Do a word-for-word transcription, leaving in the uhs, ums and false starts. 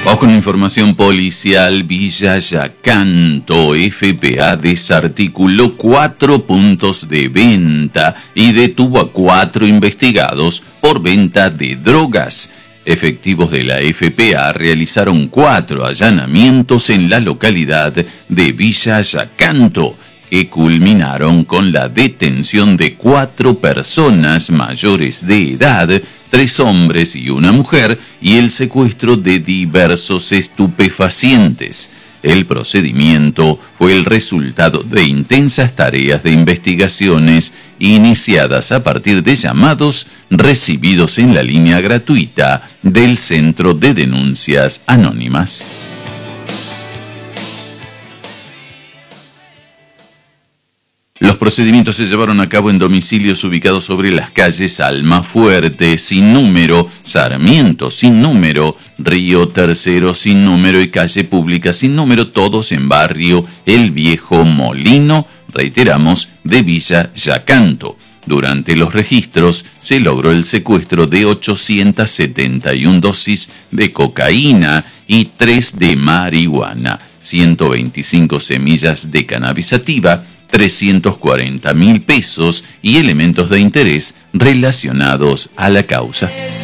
Vamos con información policial. Villa Yacanto, F P A desarticuló cuatro puntos de venta y detuvo a cuatro investigados por venta de drogas. Efectivos de la F P A realizaron cuatro allanamientos en la localidad de Villa Yacanto, que culminaron con la detención de cuatro personas mayores de edad, tres hombres y una mujer, y el secuestro de diversos estupefacientes. El procedimiento fue el resultado de intensas tareas de investigaciones iniciadas a partir de llamados recibidos en la línea gratuita del Centro de Denuncias Anónimas. Los procedimientos se llevaron a cabo en domicilios ubicados sobre las calles Almafuerte, sin número, Sarmiento, sin número, Río Tercero, sin número y Calle Pública, sin número, todos en barrio El Viejo Molino, reiteramos, de Villa Yacanto. Durante los registros se logró el secuestro de ochocientas setenta y una dosis de cocaína y tres de marihuana, ciento veinticinco semillas de cannabis sativa, trescientos cuarenta mil pesos y elementos de interés relacionados a la causa.